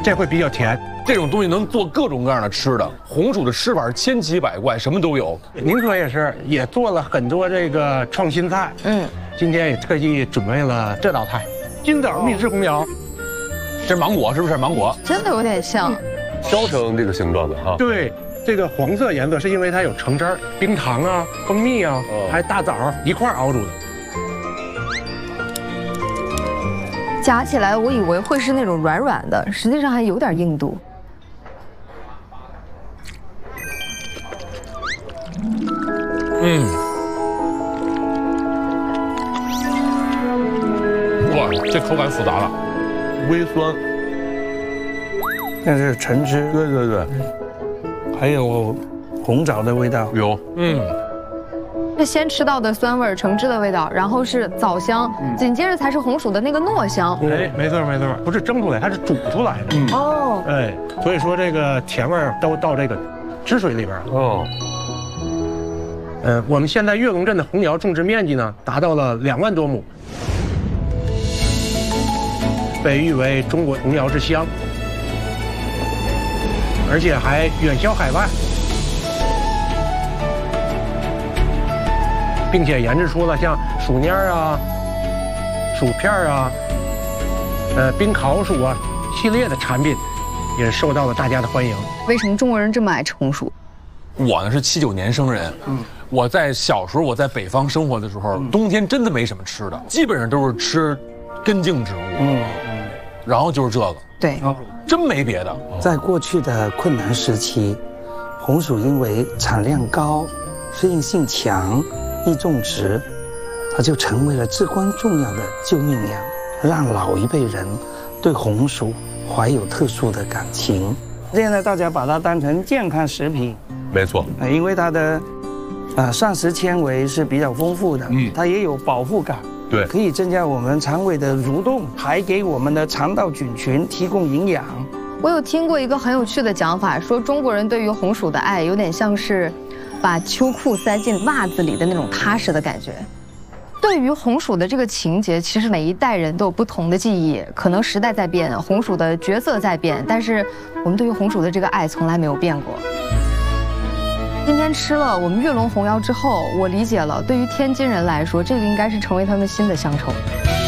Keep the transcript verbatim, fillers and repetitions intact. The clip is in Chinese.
这会比较甜。 这种东西能做各种各样的吃的，红薯的吃法千奇百怪，什么都有。 宁可也是也做了很多这个创新菜。嗯，今天也特地准备了这道菜——金枣秘制红窑。 这是芒果是不是？芒果真的有点像， 雕成这个形状的哈。 对。 这个黄色颜色是因为它有橙汁儿、冰糖啊、蜂蜜啊，还有大枣一块熬煮的。 夹起来，我以为会是那种软软的，实际上还有点硬度。 嗯，哇，这口感复杂了， 微酸。 那是橙汁， 对对对。 还有红枣的味道， 有， 嗯， 是先吃到的酸味、橙汁的味道，然后是枣香，紧接着才是红薯的那个糯香。 哎，没错没错，不是蒸出来，它是煮出来的。嗯哦，哎，所以说这个甜味都到这个汁水里边了。哦，呃，我们现在跃龙镇的红窑种植面积呢，达到了两万多亩，被誉为中国红窑之乡。 而且还远销海外，并且研制出了像薯泥啊、薯片啊、呃冰烤薯啊系列的产品，也受到了大家的欢迎。 为什么中国人这么爱吃红薯？ 我呢是七九年生人，嗯，我在小时候我在北方生活的时候，冬天真的没什么吃的，基本上都是吃根茎植物，嗯嗯，然后就是这个， 对。 真没别的。 在过去的困难时期，红薯因为产量高、适应性强、易种植，它就成为了至关重要的救命粮，让老一辈人对红薯怀有特殊的感情。现在大家把它当成健康食品， 没错， 呃，因为它的呃膳食纤维是比较丰富的，嗯，它也有饱腹感。 对， 可以增加我们肠胃的蠕动，还给我们的肠道菌群提供营养。 我有听过一个很有趣的讲法，说中国人对于红薯的爱有点像是把秋裤塞进袜子里的那种踏实的感觉。对于红薯的这个情节，其实每一代人都有不同的记忆，可能时代在变，红薯的角色在变，但是我们对于红薯的这个爱从来没有变过。 今天吃了我们跃龙红窑之后，我理解了，对于天津人来说，这个应该是成为他们新的乡愁。